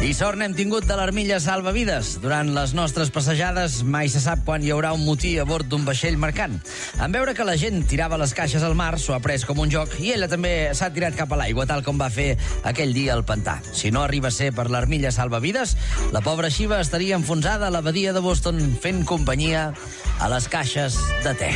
I sort n'hem tingut de l'armilla salvavides. Durant les nostres passejades mai se sap quan hi haurà un motí a bord d'un vaixell mercant. En veure que la gent tirava les caixes al mar, s'ho ha pres com un joc i ella també s'ha tirat cap a l'aigua, tal com va fer aquell dia al pantà. Si no arriba a ser per l'armilla salvavides, la pobra Xiva estaria enfonsada a la badia de Boston fent companyia a les caixes de te.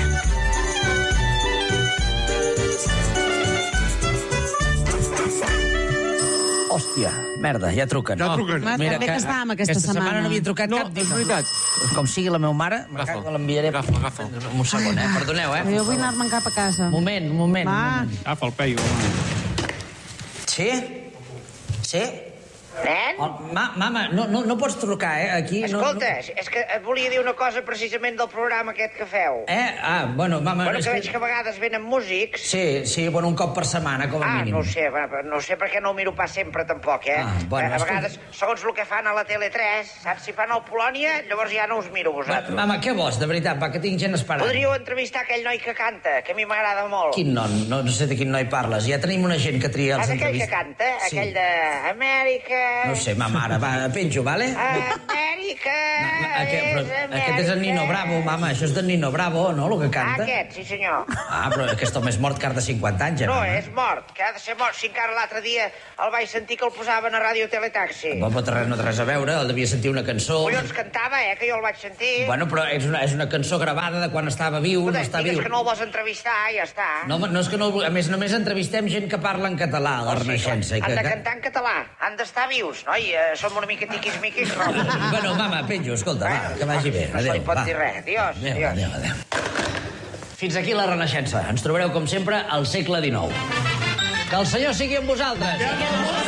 Hòstia, merda, ja truquen. Ja truquen. Mira, també que estàvem aquesta setmana no havia trucat No, cap. és veritat. Com sigui la meva mare, l'enviaré. Agafa. Un segon, perdoneu, Jo vull anar-me'n cap a casa. Moment. Va. Agafa el peio. Sí? Sí? Nen? Oh, mama, no pots trucar, aquí... Escolta, és que et volia dir una cosa precisament del programa aquest que feu. Bueno, mama... Bueno, que veig que a vegades venen músics. Sí, bueno, un cop per setmana, com a mínim. No ho sé perquè no ho miro pas sempre tampoc, Bueno, a vegades, segons el que fan a la Tele3, saps, si fan el Polònia, llavors ja no us miro vosaltres. Mama, què vols, de veritat? Va, que tinc gent esperant. Podríeu entrevistar aquell noi que canta, que a mi m'agrada molt. Quin noi? No sé de quin noi parles. Ja tenim una gent que tria els Aquell entrevistes. que canta, Sí. aquell d'Amèrica... No sé, mama, ara, va, penjo, vale? Amèrica... Aquest és el Nino Bravo, mama, això és de Nino Bravo, no, el que canta? Aquest, sí senyor. Però aquest home és mort car de 50 anys, No, mama. és mort, que ha de ser mort. Si encara l'altre dia el vaig sentir que el posaven a Ràdio Teletaxi. No té res a veure, el devia sentir una cançó. Collons, cantava, que jo el vaig sentir. Bueno, però és una cançó gravada de quan estava viu, no està viu. Digues que no el vols entrevistar, ja està. No és que no... A més, només entrevistem gent que parla en català, a la Renaixença. Han de cantar en català, han d'estar vius, noi? Som una mica tiquis-miquis, Rob. Bueno, mama, penjo, escolta, va, que vagi bé. No se li Adéu, pot va. dir res. Adiós. Adéu. Fins aquí la Renaixença. Ens trobareu, com sempre, al segle XIX. Que el Senyor sigui amb vosaltres.